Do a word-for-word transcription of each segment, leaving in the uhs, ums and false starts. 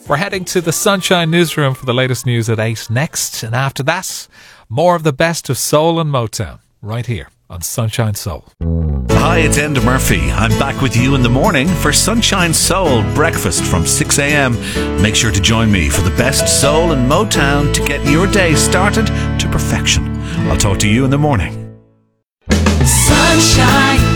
We're heading to the Sunshine Newsroom for the latest news at eight next. And after that, more of the best of soul and Motown right here on Sunshine Soul. Hi, it's Enda Murphy. I'm back with you in the morning for Sunshine Soul breakfast from six a.m. Make sure to join me for the best soul and Motown to get your day started to perfection. I'll talk to you in the morning. Sunshine.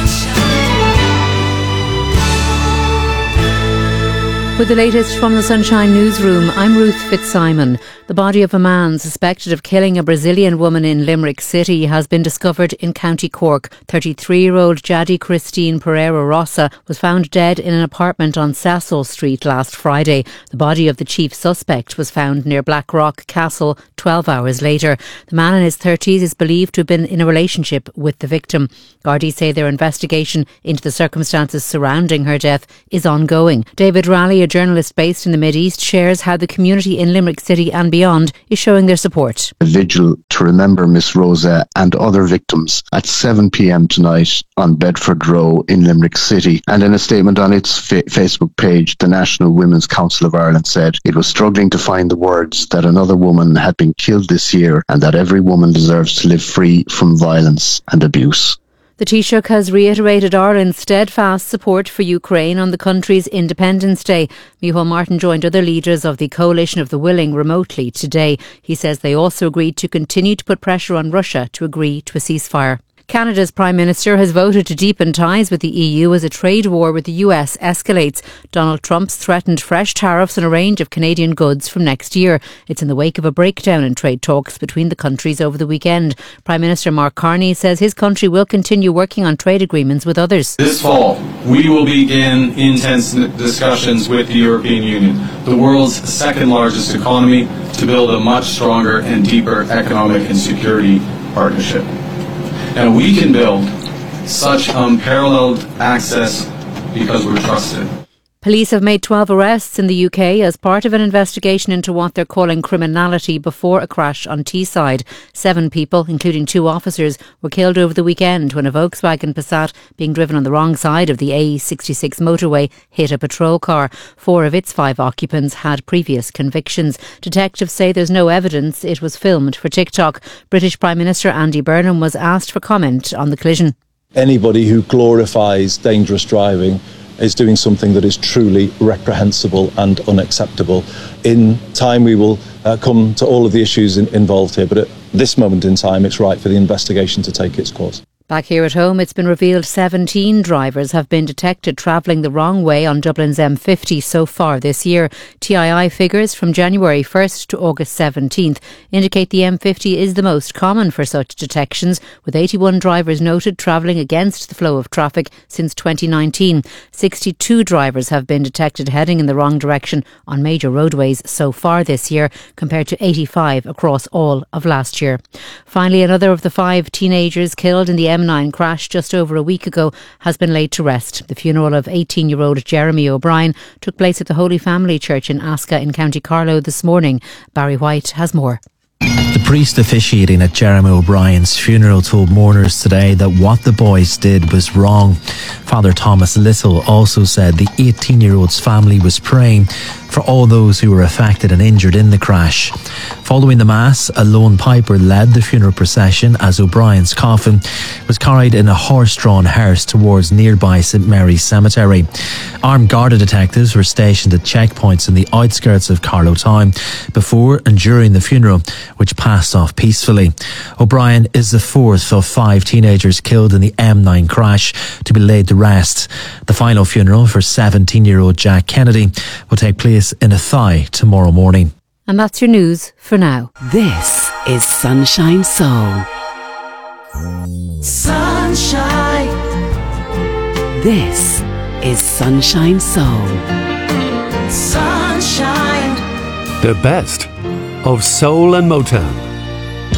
With the latest from the Sunshine Newsroom, I'm Ruth Fitzsimon. The body of a man suspected of killing a Brazilian woman in Limerick City has been discovered in County Cork. thirty-three-year-old Jadi Christine Pereira Rossa was found dead in an apartment on Sassel Street last Friday. The body of the chief suspect was found near Blackrock Castle twelve hours later. The man in his thirties is believed to have been in a relationship with the victim. Gardaí say their investigation into the circumstances surrounding her death is ongoing. David Raleigh, a journalist based in the Mid-East, shares how the community in Limerick City and beyond is showing their support. A vigil to remember Miss Rosa and other victims at seven p.m. tonight on Bedford Row in Limerick City. And in a statement on its fa- Facebook page, the National Women's Council of Ireland said it was struggling to find the words that another woman had been killed this year and that every woman deserves to live free from violence and abuse. The Taoiseach has reiterated Ireland's steadfast support for Ukraine on the country's Independence Day. Micheál Martin joined other leaders of the Coalition of the Willing remotely today. He says they also agreed to continue to put pressure on Russia to agree to a ceasefire. Canada's Prime Minister has voted to deepen ties with the E U as a trade war with the U S escalates. Donald Trump's threatened fresh tariffs on a range of Canadian goods from next year. It's in the wake of a breakdown in trade talks between the countries over the weekend. Prime Minister Mark Carney says his country will continue working on trade agreements with others. This fall, we will begin intense discussions with the European Union, the world's second largest economy, to build a much stronger and deeper economic and security partnership. Now, we can build such unparalleled access because we're trusted. Police have made twelve arrests in the U K as part of an investigation into what they're calling criminality before a crash on Teesside. Seven people, including two officers, were killed over the weekend when a Volkswagen Passat being driven on the wrong side of the A E sixty-six motorway hit a patrol car. Four of its five occupants had previous convictions. Detectives say there's no evidence it was filmed for TikTok. British Prime Minister Andy Burnham was asked for comment on the collision. Anybody who glorifies dangerous driving is doing something that is truly reprehensible and unacceptable. In time we will uh, come to all of the issues in, involved here, but at this moment in time it's right for the investigation to take its course. Back here at home, it's been revealed seventeen drivers have been detected travelling the wrong way on Dublin's M fifty so far this year. T I I figures from January first to August seventeenth indicate the M fifty is the most common for such detections, with eighty-one drivers noted travelling against the flow of traffic since twenty nineteen. sixty-two drivers have been detected heading in the wrong direction on major roadways so far this year, compared to eighty-five across all of last year. Finally, another of the five teenagers killed in the M nine crash just over a week ago has been laid to rest. The funeral of eighteen-year-old Jeremy O'Brien took place at the Holy Family Church in Asca in County Carlow this morning. Barry White has more. The priest officiating at Jeremy O'Brien's funeral told mourners today that what the boys did was wrong. Father Thomas Little also said the eighteen-year-old's family was praying for all those who were affected and injured in the crash. Following the Mass, a lone piper led the funeral procession as O'Brien's coffin was carried in a horse-drawn hearse towards nearby St Mary's Cemetery. Armed Garda detectives were stationed at checkpoints in the outskirts of Carlow Town before and during the funeral, which passed off peacefully. O'Brien is the fourth of five teenagers killed in the M nine crash to be laid to rest. The final funeral for seventeen-year-old Jack Kennedy will take place in Athy tomorrow morning. And that's your news for now. This is Sunshine Soul. Sunshine. This is Sunshine Soul. Sunshine. The best of soul and Motown.